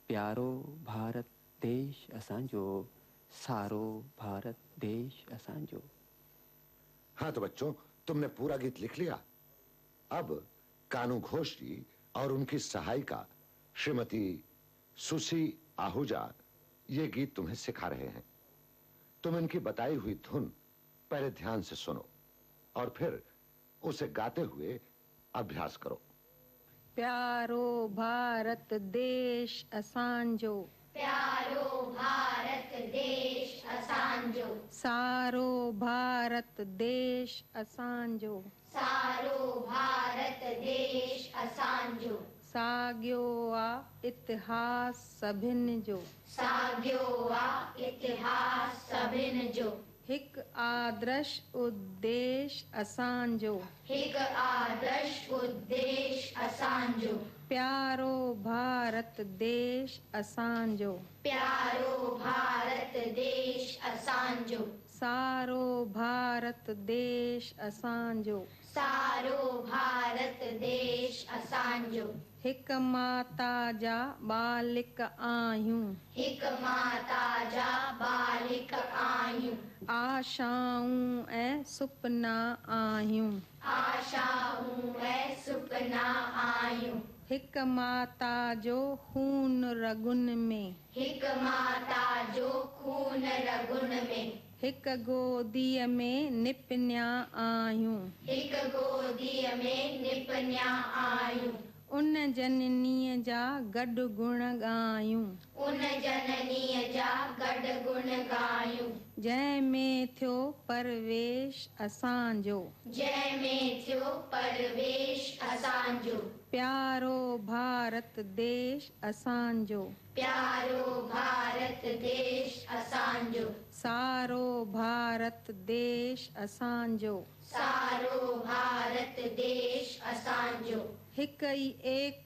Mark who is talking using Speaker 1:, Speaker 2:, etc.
Speaker 1: प्यारो भारत देश असांजो, सारो भारत देश असांजो।
Speaker 2: हाँ तो बच्चों, तुमने पूरा गीत लिख लिया। अब कानू घोष जी और उनकी सहायिका श्रीमती सुसी आहूजा ये गीत तुम्हें सिखा रहे हैं। तुम इनकी बताई हुई धुन पहले ध्यान से सुनो और फिर उसे गाते हुए अभ्यास करो।
Speaker 3: प्यारो भारत देश असांजो,
Speaker 4: प्यारो भारत देश असांजो,
Speaker 3: सारो भारत देश असांजो,
Speaker 4: सारो भारत देश असांजो,
Speaker 3: साॻियो आ इतिहास सभिनि जो,
Speaker 4: साॻियो आ इतिहास सभिनि जो,
Speaker 3: हिकु आदर्श उद्देश असांजो,
Speaker 4: हिकु आदर्श उद्देश असांजो,
Speaker 3: प्यारो भारत देश असांजो,
Speaker 4: प्यारो भारत देश असांजो,
Speaker 3: सारो भारत देश असांजो,
Speaker 4: सारो भारत देश असांजो,
Speaker 3: हिकु माता जा बालिक आहियूं,
Speaker 4: हिकु माता जा बालिक आहियूं,
Speaker 3: आशाऊं ऐं सुपना आहियूं,
Speaker 4: आशाऊं ऐं सुपना आहियूं,
Speaker 3: हिकु माता जो खून रगुन में,
Speaker 4: हिकु माता जो खून रगुन में,
Speaker 3: हिकु गोदीअ में निपनिया आहियूं,
Speaker 4: हिकु गोदीअ में निपनिया आहियूं,
Speaker 3: उन जननीअ जा गॾु गुण ॻायूं,
Speaker 4: उन जननीअ जा गॾु गुण ॻायूं,
Speaker 3: जंहिंमें थियो परवेश असांजो,
Speaker 4: जंहिंमें थियो परवेश असांजो,
Speaker 3: प्यारो भारत देश असांजो,
Speaker 4: प्यारो भारत देश असांजो,
Speaker 3: सारो भारत देश असांजो,
Speaker 4: सारो भारत देश असांजो,
Speaker 3: हिकु ई एक